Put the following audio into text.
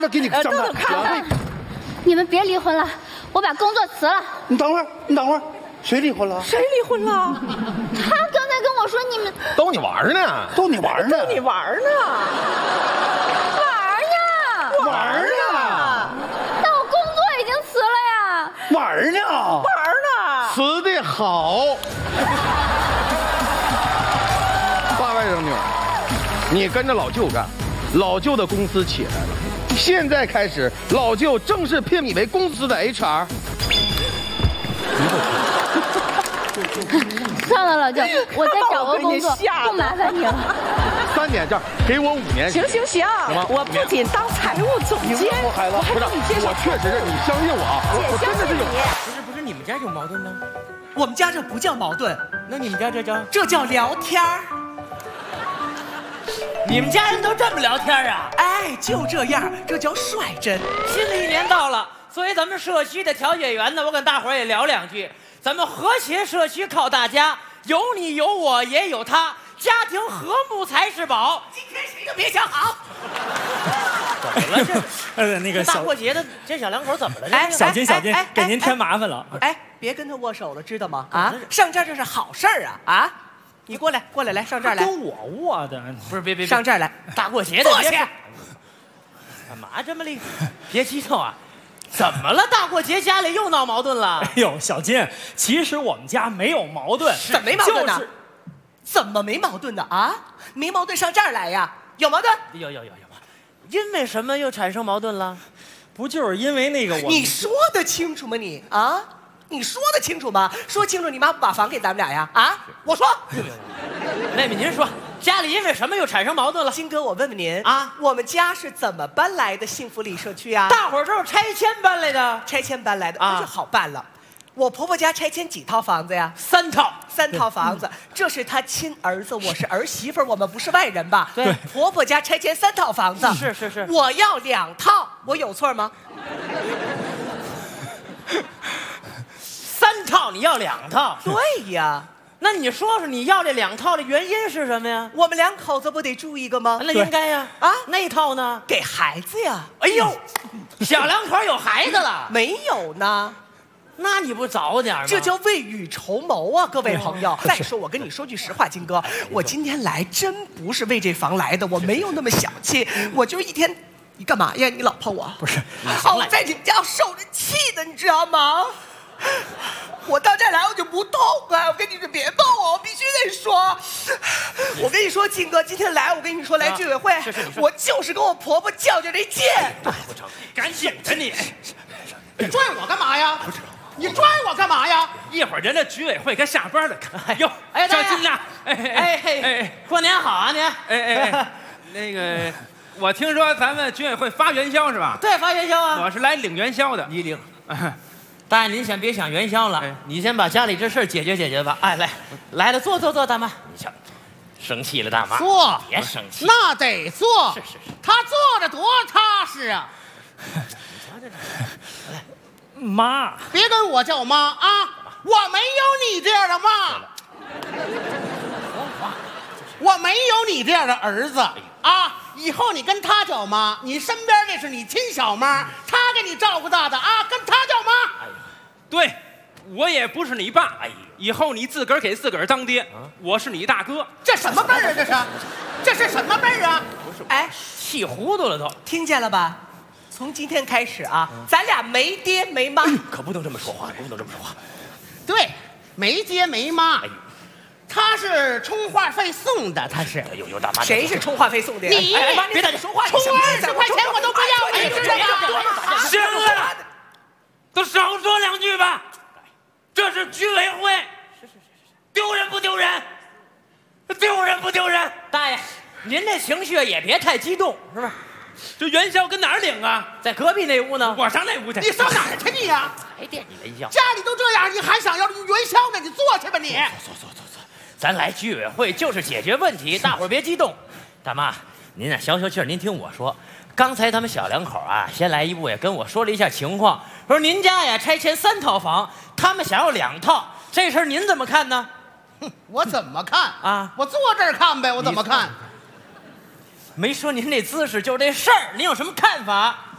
那给你上班。 你们别离婚了，我把工作辞了。 你等会儿，你等会儿，谁离婚了？ 谁离婚了？ 他刚才跟我说你们逗你玩呢， 逗你玩呢， 逗你玩呢， 玩呢。但我工作已经辞了呀。 玩呢， 玩呢。 辞的好。大外甥女儿，你跟着老舅干，老舅的公司起来了。现在开始，老舅正式聘你为公司的 HR。 算了，老舅，我再找个工作，不麻烦你了。 3年这样，给我5年。 行，我不仅当财务总监，我还帮你介绍。 我确实是，你相信我啊，我真的是有。 不是，你们家有矛盾吗？ 我们家这不叫矛盾， 那你们家这叫？ 这叫聊天儿。 你们家人都这么聊天啊？ 哎，就这样，这叫率真。 新的一年到了，作为咱们社区的调解员呢，我跟大伙儿也聊2句。咱们和谐社区靠大家，有你有我也有他，家庭和睦才是宝。 今天谁都别想好。 怎么了这？ 那个大过节的，这小两口怎么了？ 哎， 小金，给您添麻烦了。 哎，别跟他握手了，知道吗？啊，上这儿这是好事儿啊！啊，你过来，来，上这儿来。 跟我握的， 不是，别上这儿来。 大过节的， 坐下。 干嘛这么厉害？别激动啊！怎么了？大过节家里又闹矛盾了？ 哎呦，小金，其实我们家没有矛盾。 怎么没矛盾呢？ 就是怎么没矛盾呢？啊，没矛盾上这儿来呀？有矛盾？ 有。因为什么又产生矛盾了？ 不就是因为那个我？ 你说得清楚吗你？啊，你说得清楚吗？说清楚，你妈不把房给咱们俩呀？啊，我说。 妹妹，您说家里因为什么又产生矛盾了？ 金哥，我问问您啊， 我们家是怎么搬来的幸福里社区啊？ 大伙儿都是拆迁搬来的， 拆迁搬来的， 啊那就好办了。我婆婆家拆迁几套房子呀 ？3套 ，3套房子。这是她亲儿子，我是儿媳妇，我们不是外人吧？ 对。 婆婆家拆迁3套房子， 是。 我要2套，我有错吗 ？3套你要2套？ 对呀。 那你说说你要这2套的原因是什么呀？ 我们2口子不得住一个吗？ 那应该呀。 啊， 那一套呢？ 给孩子呀。 哎呦，小两口有孩子了？ 没有呢。 那你不早点吗？ 这叫未雨绸缪啊，各位朋友。再说，我跟你说句实话，金哥，我今天来真不是为这房来的，我没有那么小气，我就是一天。你干嘛呀？你老婆我？ 不是， 我在你们家受着气的，你知道吗？我到这儿来我就不痛快，我跟你说别碰我，我必须得说。我跟你说，金哥，今天来我跟你说来居委会，我就是跟我婆婆较这劲。 不成，赶紧的你！ 你拽我干嘛呀？不是。你拽我干嘛呀？ 一会儿人家居委会该下班了。哎呦，哎，小金呐，哎，过年好啊您！ 那个，我听说咱们居委会发元宵是吧？ 对，发元宵啊。 我是来领元宵的。 你领。大爷您先别想元宵了，你先把家里这事解决吧。哎，来了，坐，大妈。你瞧，生气了，大妈。 坐， 别生气。 那得坐。 是。 他坐着多踏实啊！ 来。 妈， 别跟我叫妈啊！我没有你这样的妈，我没有你这样的儿子啊！以后你跟他叫妈，你身边这是你亲小妈，他给你照顾大的啊，跟他叫妈。 对，我也不是你爸，以后你自个儿给自个儿当爹，我是你大哥。 这什么辈儿啊？这是什么辈儿啊？ 不是，哎，气糊涂了都， 听见了吧？从今天开始啊，咱俩没爹没妈， 可不能这么说话， 对，没爹没妈，他是充话费送的，他是。 有大妈， 谁是充话费送的？ 你别在这说话， 充20块钱我都不要，你知道吗？ 行了，都少说2句吧。这是居委会，丢人不丢人？丢人不丢人？大爷，您这情绪也别太激动，是不是？ 这元宵跟哪儿领啊？ 在隔壁那屋呢。 我上那屋去。 你上哪儿去你呀？ 还惦记元宵？ 家里都这样，你还想要元宵呢？你坐去吧你。 坐。咱来居委会就是解决问题，大伙儿别激动。大妈，您呐消气儿，您听我说。刚才他们小两口啊，先来一步也跟我说了一下情况，说您家呀拆迁3套房，他们想要2套，这事儿您怎么看呢？ 我怎么看啊？ 我坐这儿看呗，我怎么看？ 没说您这姿势，就这事儿，您有什么看法？